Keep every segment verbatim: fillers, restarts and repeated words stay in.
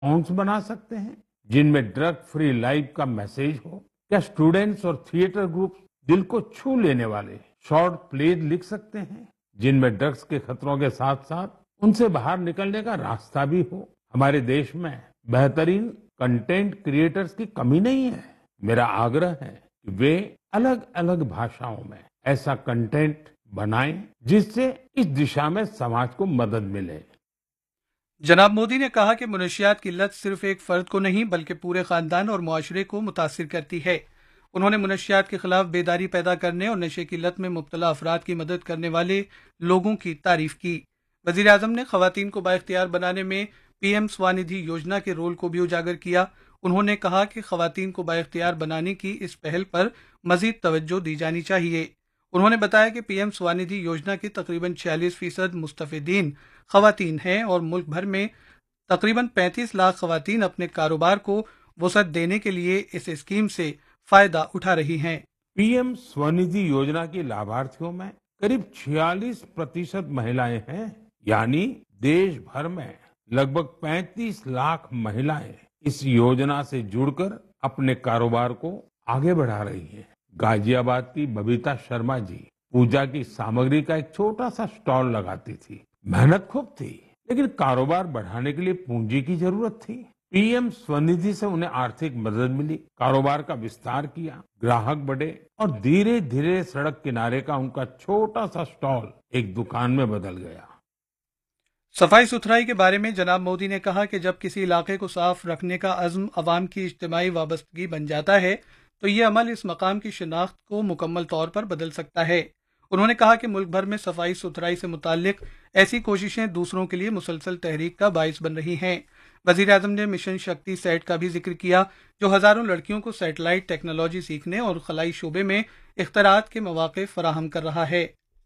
Songs बना सकते हैं जिनमें ड्रग फ्री लाइफ का मैसेज हो? क्या स्टूडेंट्स और थिएटर ग्रुप दिल को छू लेने वाले शॉर्ट प्लेज लिख सकते हैं जिनमें ड्रग्स के खतरों के साथ साथ उनसे बाहर निकलने का रास्ता भी हो? हमारे देश में बेहतरीन कंटेंट क्रिएटर्स की कमी नहीं है। मेरा आग्रह है कि वे अलग अलग भाषाओं में ऐसा कंटेंट बनाएं जिससे इस दिशा में समाज को मदद मिले। जनाब मोदी ने कहा कि मुनशियात की लत सिर्फ एक फर्द को नहीं बल्कि पूरे खानदान और मुआशरे को मुतासिर करती है। उन्होंने मुनशियात के खिलाफ बेदारी पैदा करने और नशे की लत में मुब्तला अफराद की मदद करने वाले लोगों की तारीफ की। वजीर आजम ने खवातीन को बाइख्तियार बनाने में पीएम स्वानिधि योजना के रोल को भी उजागर किया। उन्होंने कहा कि खवातीन को बाइख्तियार बनाने की इस पहल पर मजीद तवज्जो दी जानी चाहिए। उन्होंने बताया कि पीएम स्वानिधि योजना के तकरीबन छियालीस फीसद मुस्तफिदीन खवातीन हैं और मुल्क भर में तकरीबन पैंतीस लाख खवातीन अपने कारोबार को वसअत देने के लिए इस स्कीम से फायदा उठा रही हैं। पीएम स्वनिधि योजना की लाभार्थियों में करीब छियालीस प्रतिशत महिलाएं हैं, यानी देश भर में लगभग पैंतीस लाख महिलाएं इस योजना से जुड़कर अपने कारोबार को आगे बढ़ा रही हैं। गाजियाबाद की बबीता शर्मा जी पूजा की सामग्री का एक छोटा सा स्टॉल लगाती थी। मेहनत खूब थी, लेकिन कारोबार बढ़ाने के लिए पूंजी की जरूरत थी। पीएम स्वनिधि से उन्हें आर्थिक मदद मिली, कारोबार का विस्तार किया, ग्राहक बढ़े और धीरे धीरे सड़क किनारे का उनका छोटा सा स्टॉल एक दुकान में बदल गया। सफाई सुथराई के बारे में जनाब मोदी ने कहा कि जब किसी इलाके को साफ रखने का अज़्म अवाम की इज्तिमाई वाबस्तगी बन जाता है तो ये अमल इस मकाम की शिनाख्त को मुकम्मल तौर पर बदल सकता है। उन्होंने कहा कि मुल्क भर में सफाई सुथराई से मुताल्लिक ऐसी कोशिशें दूसरों के लिए मुसलसल तहरीक का बाइस बन रही हैं। वजीर आजम ने मिशन शक्ति सेट का भी जिक्र किया, जो हजारों लड़कियों को सैटेलाइट टेक्नोलॉजी सीखने और खलाई शोबे में इख्तरात के मौके फराहम कर रहा है।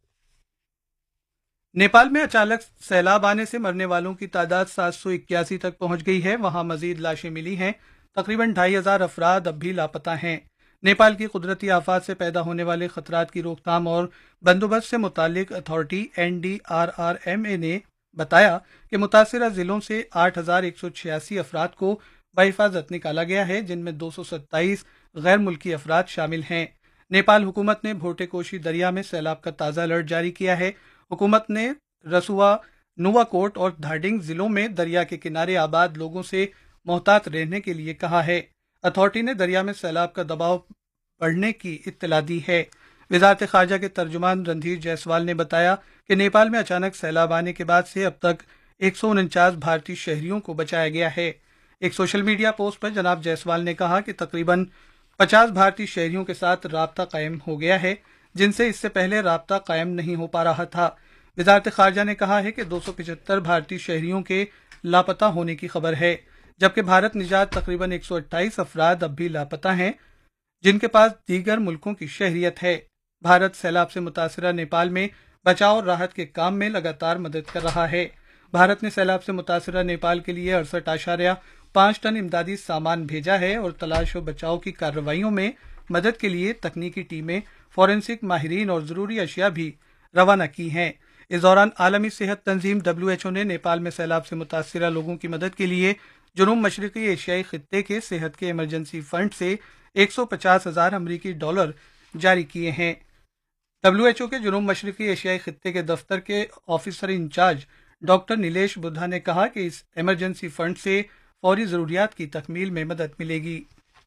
नेपाल में अचानक सैलाब आने से मरने वालों की तादाद सात सौ इक्यासी तक पहुंच गई है। वहां मजीद लाशें मिली हैं। तकरीबन ढाई हजार अफराद अब भी लापता हैं। नेपाल की कुदरती आफात से पैदा होने वाले खतरात की रोकथाम और बंदोबस्त से मुतालिक authority N D R R M A ने बताया कि मुतासिरा जिलों से आठ हजार एक सौ छियासी अफराद को बहिफाजत निकाला गया है, जिनमें दो सौ सत्ताईस गैर मुल्की अफराद शामिल हैं। नेपाल हुकूमत ने भोटेकोशी दरिया में सैलाब का ताज़ा अलर्ट जारी किया है। हुकूमत ने रसुआ, नुवाकोट और धाडिंग जिलों में दरिया के किनारे आबाद लोगों से मोहतात रहने के लिए कहा है। अथॉरिटी ने दरिया में सैलाब का दबाव बढ़ने की इत्तला दी है। वजारत खारजा के तर्जुमान रणधीर जायसवाल ने बताया कि नेपाल में अचानक सैलाब आने के बाद से अब तक एक सौ उनचास भारतीय शहरियों को बचाया गया है। एक सोशल मीडिया पोस्ट पर जनाब जायसवाल ने कहा कि तकरीबन पचास भारतीय शहरियों के साथ राब्ता कायम हो गया है, जिनसे इससे पहले राब्ता कायम नहीं हो पा रहा था। वजारत खारजा ने कहा है कि दो सौ पिछहत्तर भारतीय शहरियों के लापता होने की खबर है, जबकि भारत निजात तकरीबन एक सौ अट्ठाईस अफराद अब भी लापता हैं, जिनके पास दीगर मुल्कों की शहरियत है। भारत सैलाब से मुतासरा नेपाल में बचाव और राहत के काम में लगातार मदद कर रहा है। भारत ने सैलाब से मुतासरा नेपाल के लिए अड़सठ आशार्या पांच टन इमदादी सामान भेजा है और तलाश और बचाव की कार्रवाइयों में मदद के लिए तकनीकी टीमें, फॉरेंसिक माहिरीन और जरूरी अशिया भी रवाना की हैं। इस दौरान आलमी सेहत तंजीम डब्ल्यू एच ओ ने नेपाल में सैलाब से मुतासरा लोगों की मदद के लिए जुनूब मशरकी एशियाई खित्ते के सेहत के इमरजेंसी फंड से एक सौ पचास हजार अमरीकी डॉलर जारी किए हैं। डब्ल्यू एच ओ के जुनूब मशरकी एशियाई खित्ते के दफ्तर के officer in charge doctor Nilesh Buddha ने कहा कि इस इमरजेंसी फंड से फौरी जरूरियात की तकमील में मदद मिलेगी।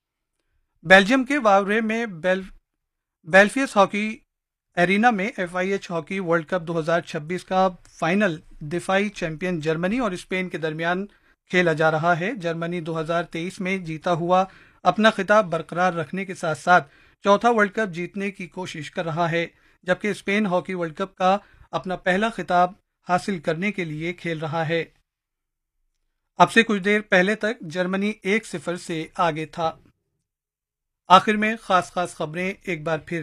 बेल्जियम के वावरे में बेल बेल्फियस हॉकी एरिना में F I H hockey world cup दो हजार छब्बीस का फाइनल दिफाई चैंपियन जर्मनी और स्पेन के दरमियान खेला जा रहा है। जर्मनी दो हजार तेईस में जीता हुआ अपना खिताब बरकरार रखने के साथ साथ चौथा वर्ल्ड कप जीतने की कोशिश कर रहा है, जबकि स्पेन हॉकी वर्ल्ड कप का अपना पहला खिताब हासिल करने के लिए खेल रहा है। अब से कुछ देर पहले तक जर्मनी एक सिफर से आगे था। आखिर में खास खास खबरें एक बार फिर।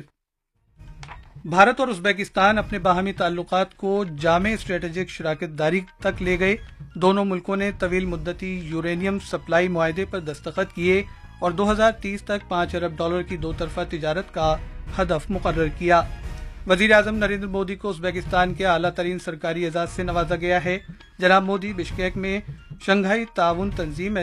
भारत और उज़्बेकिस्तान अपने बाहमी ताल्लुकात को जामे स्ट्रेटेजिक शराकतदारी तक ले गए। दोनों मुल्कों ने तवील मुद्दती यूरेनियम सप्लाई मुआहदे पर दस्तखत किए और दो हजार तीस तक पाँच अरब डॉलर की दो तरफा तिजारत का हदफ मुकर्रर किया। वजीर आजम नरेंद्र मोदी को उज़्बेकिस्तान के आला तरीन सरकारी एजाज से नवाजा गया है। जनाब मोदी बिश्केक में شنگھائی تعاون تنظیم